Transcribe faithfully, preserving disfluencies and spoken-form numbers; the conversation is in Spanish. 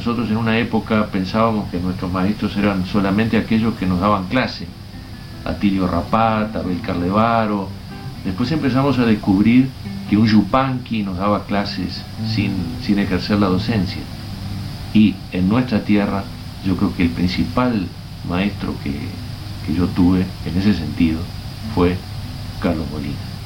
nosotros en una época pensábamos que nuestros maestros eran solamente aquellos que nos daban clase, Atilio Rapat, Abel Carlevaro. Después empezamos a descubrir que un yupanqui nos daba clases sin, sin ejercer la docencia. Y en nuestra tierra yo creo que el principal maestro que, que yo tuve en ese sentido fue Carlos Molina.